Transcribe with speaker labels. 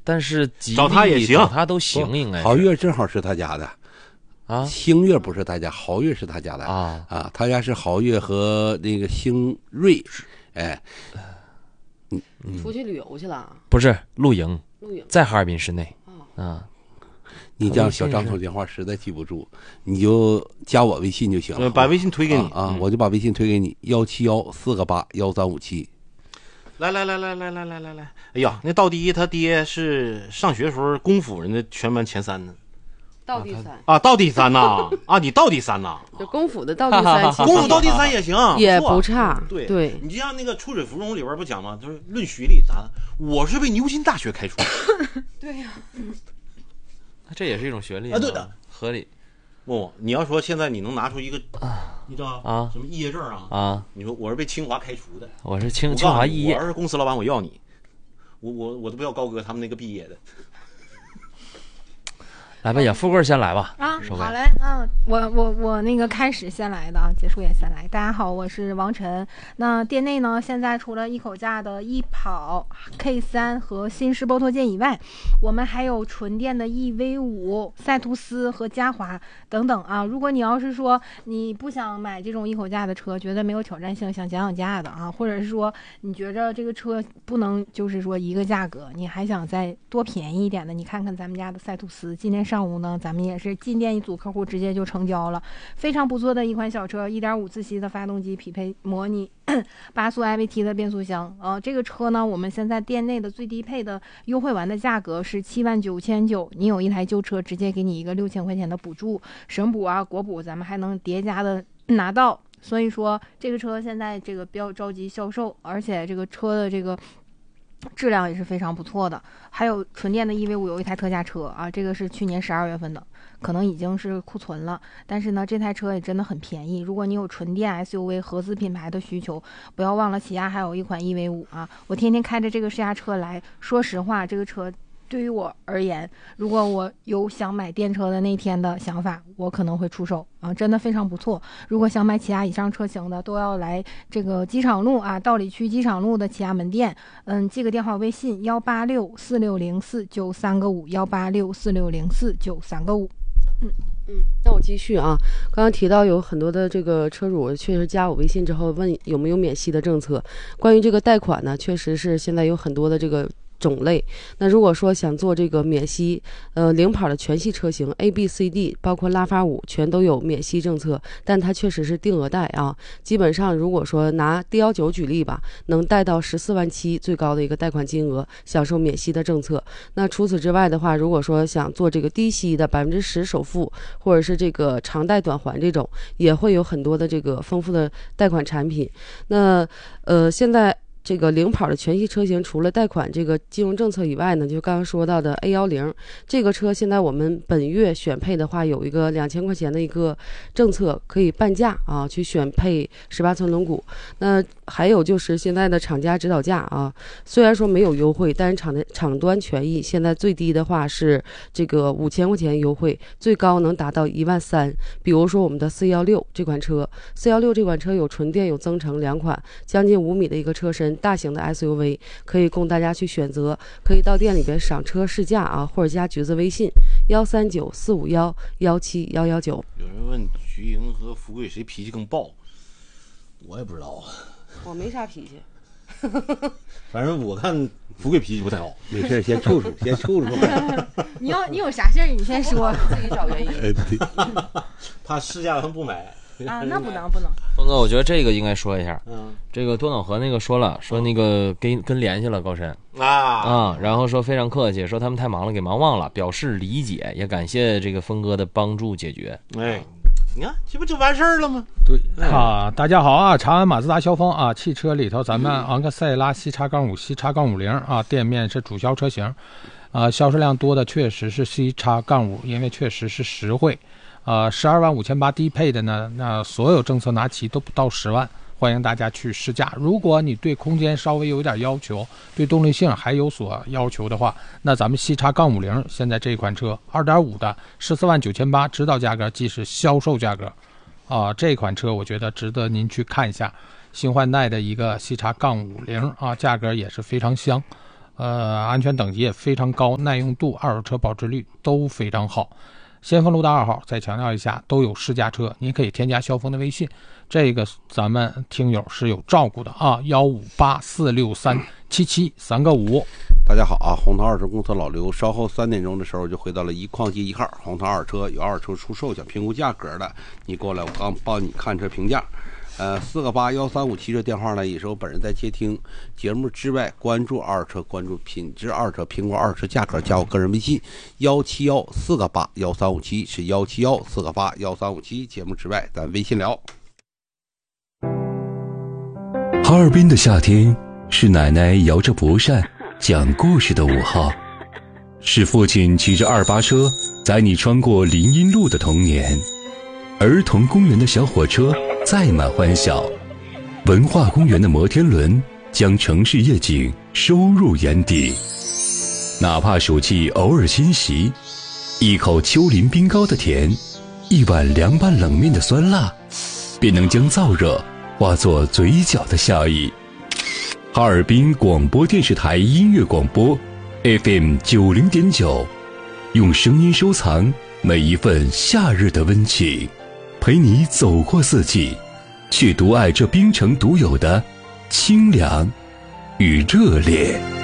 Speaker 1: 但是吉利
Speaker 2: 找他也行，
Speaker 1: 找他都行，应该是。
Speaker 3: 豪越正好是他家的
Speaker 1: 啊，
Speaker 3: 星越不是他家，豪越是他家的啊，他家是豪越和那个星锐，哎，
Speaker 4: 出去旅游去了？
Speaker 1: 不是露营，
Speaker 4: 露营
Speaker 1: 在哈尔滨市内啊。
Speaker 3: 你这样小张头电话实在记不住，你就加我微信就行了，
Speaker 2: 把微信推给你
Speaker 3: 啊，我就把微信推给你，171481357。
Speaker 2: 来，哎呀，那道第一他爹是上学时候功夫人的全班前3呢。
Speaker 4: 倒第3
Speaker 2: 啊，倒第3呐！啊，你倒第3呐？
Speaker 4: 就功夫的倒第3，
Speaker 2: 功夫倒第3也行，
Speaker 4: 也不差。
Speaker 2: 对，你就像那个《出水芙蓉》里边不讲吗？就是论学历啥，我是被牛津大学开除。
Speaker 4: 对呀，
Speaker 1: 这也是一种学历
Speaker 2: 啊，对的，
Speaker 1: 合理。
Speaker 2: 不，你要说现在你能拿出一个，你知道
Speaker 1: 啊
Speaker 2: 什么毕业证
Speaker 1: 啊？
Speaker 2: 你说我是被清华开除的，
Speaker 1: 我是清华肄业，
Speaker 2: 我要是公司老板，我要你，我都不要高哥他们那个毕业的。
Speaker 1: 来吧，富贵先来吧。
Speaker 5: 啊，好嘞，我那个开始先来的，结束也先来。大家好，我是王晨。那店内呢，现在除了一口价的一跑 K3和新式波托键以外，我们还有纯电的 EV5、赛图斯和嘉华等等啊。如果你要是说你不想买这种一口价的车，觉得没有挑战性，想讲价的啊，或者是说你觉着这个车不能就是说一个价格，你还想再多便宜一点的，你看看咱们家的赛图斯，今天上午呢，咱们也是进店一组客户直接就成交了，非常不错的一款小车， 1.5 自吸的发动机，匹配模拟8速 IVT 的变速箱。这个车呢，我们现在店内的最低配的优惠完的价格是79900，你有一台旧车，直接给你一个6000块钱的补助，省补啊、国补，咱们还能叠加的拿到。所以说这个车现在这个比较着急销售，而且这个车的这个质量也是非常不错的。还有纯电的 EV5 有一台特价车啊，这个是去年12月份的，可能已经是库存了，但是呢这台车也真的很便宜。如果你有纯电 SUV 合资品牌的需求，不要忘了起亚还有一款 EV5 啊，我天天开着这个试驾车来，说实话这个车对于我而言，如果我有想买电车的那天的想法，我可能会出手啊，真的非常不错。如果想买起亚以上车型的，都要来这个机场路啊，道里区机场路的起亚门店，记个电话微信1864604935186460493个5。
Speaker 4: 那我继续啊。刚刚提到有很多的这个车主确实加我微信之后问有没有免息的政策。关于这个贷款呢，确实是现在有很多的这个种类。那如果说想做这个免息，零跑的全系车型 A、B、C、D， 包括拉法5全都有免息政策，但它确实是定额贷啊。基本上如果说拿 D19 举例吧，能贷到14万7最高的一个贷款金额，享受免息的政策。那除此之外的话，如果说想做这个低息的10%首付，或者是这个长贷短还这种，也会有很多的这个丰富的贷款产品。那现在这个零跑的全系车型，除了贷款这个金融政策以外呢，就刚刚说到的 A10这个车，现在我们本月选配的话，有一个2000块钱的一个政策，可以半价啊，去选配18寸轮毂。那还有就是现在的厂家指导价啊，虽然说没有优惠，但是厂端权益现在最低的话是这个5000块钱优惠，最高能达到13000。比如说我们的416这款车，416这款车有纯电有增程两款，将近5米的一个车身，大型的 SUV， 可以供大家去选择，可以到店里边赏车试驾啊，或者加橘子微信13945117119。
Speaker 2: 有人问徐莹和富贵谁脾气更暴，我也不知道啊。
Speaker 4: 我没啥脾气，
Speaker 2: 反正我看富贵脾气不太好。
Speaker 3: 没事，先处处。
Speaker 5: 你有啥事儿你先说，
Speaker 4: 自己找原因。
Speaker 2: 怕试驾完不买
Speaker 5: 啊，那不能。
Speaker 1: 峰哥，我觉得这个应该说一下。这个多瑙河那个说了，说那个跟联系了高深然后说非常客气，说他们太忙了，给忙忘了，表示理解，也感谢这个峰哥的帮助解决。
Speaker 2: 你看这不就完事儿了吗？
Speaker 6: 对大家好啊，长安马自达肖峰啊，汽车里头咱们昂克赛拉C-5、C-50啊，店面是主销车型销售量多的确实是 C-5，因为确实是实惠12万5800低配的呢，那所有政策拿齐都不到10万，欢迎大家去试驾。如果你对空间稍微有点要求，对动力性还有所要求的话，那咱们C-50现在这款车2.5的14万9800，指导价格即是销售价格这款车我觉得值得您去看一下，新换代的一个C-50价格也是非常香安全等级也非常高，耐用度、二手车保值率都非常好。先锋路的2号再强调一下，都有试驾车，您可以添加肖峰的微信，这个咱们听友是有照顾的啊，158463773个5。
Speaker 3: 大家好啊，红桃二手公司老刘，稍后3点钟的时候就回到了一矿机1号红桃二手车，有二手车出售想评估价格的，你过来我刚帮你看车评价。4个8 1357这电话呢，也是我本人在接听。节目之外，关注二手车，关注品质二手车，评估二手车价格，加我个人微信171 4个8 1357，是171 4个8 1357。节目之外，咱微信聊。
Speaker 7: 哈尔滨的夏天，是奶奶摇着蒲扇讲故事的午后，是父亲骑着2八车载你穿过林荫路的童年，儿童公园的小火车载满欢笑，文化公园的摩天轮将城市夜景收入眼底。哪怕暑气偶尔侵袭，一口丘陵冰糕的甜，一碗凉拌冷面的酸辣，便能将燥热化作嘴角的笑意。哈尔滨广播电视台音乐广播 FM 90.9，用声音收藏每一份夏日的温情，陪你走过四季，去独爱这冰城独有的清凉与热烈。